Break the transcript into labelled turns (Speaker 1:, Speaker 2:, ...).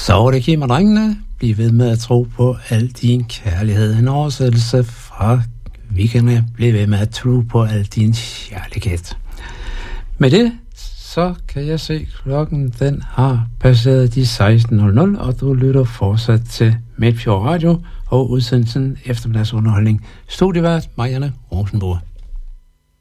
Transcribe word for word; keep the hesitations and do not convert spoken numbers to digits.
Speaker 1: Så var det Kim og drengene. Bliv ved med at tro på al din kærlighed. En oversættelse fra Weekenderne. Bliv ved med at tro på al din kærlighed. Med det, så kan jeg se, klokken den har passeret de seksten nul nul, og du lytter fortsat til Midtfjord Radio og udsendelsen eftermiddagsunderholdning. Studievært Marianne Rosenborg.